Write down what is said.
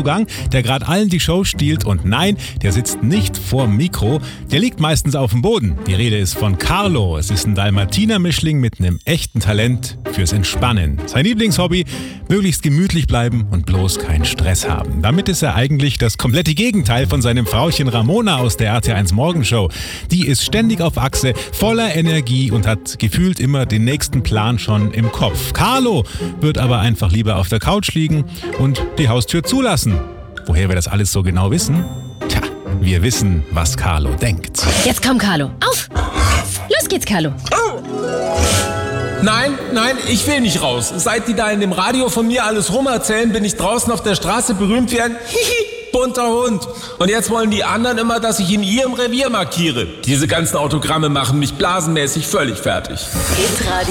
Neuzugang, der gerade allen die Show stiehlt. Und nein, der sitzt nicht vorm Mikro, der liegt meistens auf dem Boden. Die Rede ist von Carlo. Es ist ein Dalmatiner-Mischling mit einem echten Talent fürs Entspannen. Sein Lieblingshobby, möglichst gemütlich bleiben und bloß keinen Stress haben. Damit ist er eigentlich das komplette Gegenteil von seinem Frauchen Ramona aus der RT1 Morgenshow. Die ist ständig auf Achse, voller Energie und hat gefühlt immer den nächsten Plan schon im Kopf. Carlo wird aber einfach lieber auf der Couch liegen und die Haustür zulassen. Woher wir das alles so genau wissen? Tja, wir wissen, was Carlo denkt. Jetzt komm, Carlo. Auf! Los geht's, Carlo. Nein, ich will nicht raus. Seit die da in dem Radio von mir alles rumerzählen, bin ich draußen auf der Straße berühmt wie ein bunter Hund. Und jetzt wollen die anderen immer, dass ich in ihrem Revier markiere. Diese ganzen Autogramme machen mich blasenmäßig völlig fertig. Hitradio